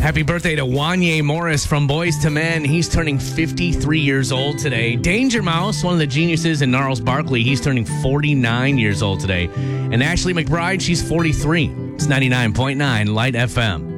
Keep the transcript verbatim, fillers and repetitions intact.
Happy birthday to Wanye Morris from Boys to Men. He's turning fifty-three years old today. Danger Mouse, one of the geniuses, and Gnarls Barkley, he's turning forty-nine years old today. And Ashley McBride, she's forty-three. It's ninety-nine point nine Light F M.